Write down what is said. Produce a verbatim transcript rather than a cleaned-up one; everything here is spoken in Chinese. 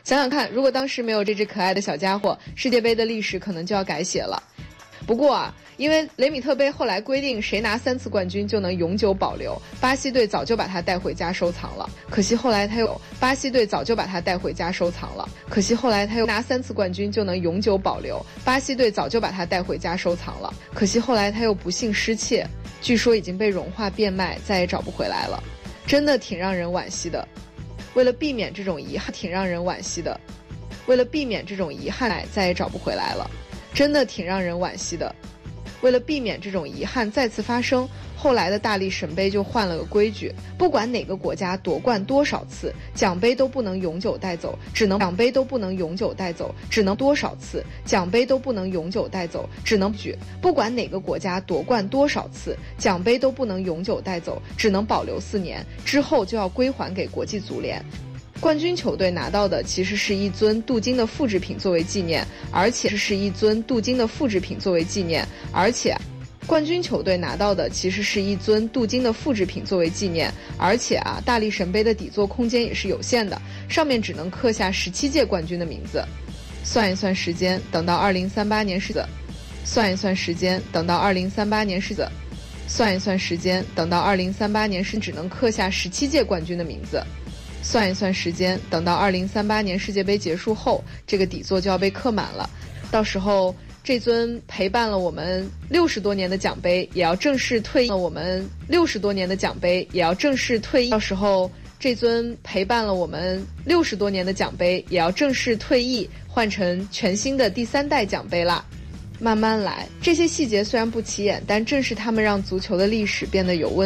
想想看，如果当时没有这只可爱的小家伙，世界杯的历史可能就要改写了。不过啊，因为雷米特杯后来规定谁拿三次冠军就能永久保留，巴西队早就把它带回家收藏了。可惜后来他又巴西队早就把它带回家收藏了。可惜后来他又拿三次冠军就能永久保留，巴西队早就把它带回家收藏了。可惜后来他又不幸失窃，据说已经被融化变卖，再也找不回来了。真的挺让人惋惜的。为了避免这种遗憾，挺让人惋惜的。为了避免这种遗憾，再也找不回来了。真的挺让人惋惜的。为了避免这种遗憾再次发生，后来的大力神杯就换了个规矩，不管哪个国家夺冠多少次，奖杯都不能永久带走，只能奖杯都不能永久带走，只能多少次，奖杯都不能永久带走，只能举。不管哪个国家夺冠多少次，奖杯都不能永久带走，只能保留四年，之后就要归还给国际足联。冠军球队拿到的其实是一尊镀金的复制品作为纪念，而且是一尊镀金的复制品作为纪念，而且冠军球队拿到的其实是一尊镀金的复制品作为纪念，而且啊，大力神杯的底座空间也是有限的，上面只能刻下十七届冠军的名字。算一算时间，等到二零三八年是的。算一算时间，等到二零三八年是的。算一算时间，等到二零三八年是只能刻下十七届冠军的名字。算一算时间，等到二零三八年世界杯结束后，这个底座就要被刻满了。到时候，这尊陪伴了我们六十多年的奖杯也要正式退役了。我们六十多年的奖杯也要正式退役。到时候，这尊陪伴了我们六十多年的奖杯也要正式退役，换成全新的第三代奖杯啦。慢慢来，这些细节虽然不起眼，但正是他们让足球的历史变得有温